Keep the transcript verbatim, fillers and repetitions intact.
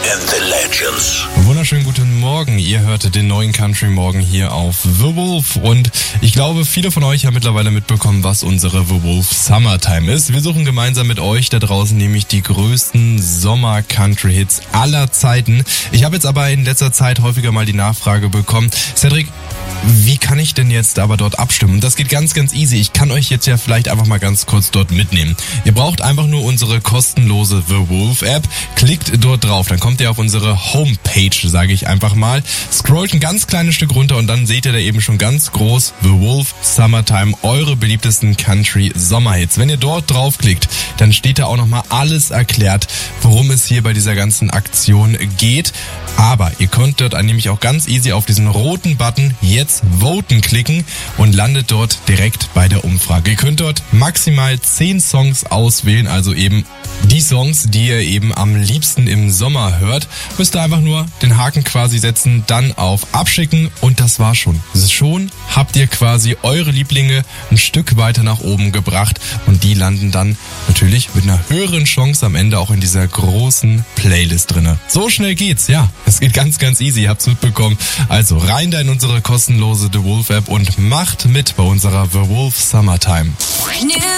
and the Legends. Wunderschönen guten Morgen. Ihr hört den neuen Country Morgen hier auf The Wolf. Und ich glaube, viele von euch haben mittlerweile mitbekommen, was unsere The Wolf Summertime ist. Wir suchen gemeinsam mit euch da draußen nämlich die größten Sommer-Country-Hits aller Zeiten. Ich habe jetzt aber in letzter Zeit häufiger mal die Nachfrage bekommen, Cedric, wie kann ich denn jetzt aber dort abstimmen? Das geht ganz, ganz easy. Ich kann euch jetzt ja vielleicht einfach mal ganz kurz dort mitnehmen. Ihr braucht einfach nur unsere kostenlose The Wolf App. Klickt dort drauf. Dann kommt ihr auf unsere Homepage, sage ich einfach mal. Scrollt ein ganz kleines Stück runter und dann seht ihr da eben schon ganz groß The Wolf Summertime, eure beliebtesten Country Sommerhits. Wenn ihr dort draufklickt, dann steht da auch nochmal alles erklärt, worum es hier bei dieser ganzen Aktion geht. Aber ihr könnt dort nämlich auch ganz easy auf diesen roten Button jetzt voten klicken und landet dort direkt bei der Umfrage. Ihr könnt dort maximal zehn Songs auswählen, also eben die Songs, die ihr eben am liebsten im Sommer hört. Müsst ihr einfach nur den Haken quasi setzen, dann auf Abschicken und das war schon. Schon habt ihr quasi eure Lieblinge ein Stück weiter nach oben gebracht und die landen dann natürlich mit einer höheren Chance am Ende auch in dieser großen Playlist drinne. So schnell geht's, ja. Es geht ganz, ganz easy, ihr habt's mitbekommen. Also rein da in unsere kostenlose The Wolf App und macht mit bei unserer The Wolf Summertime.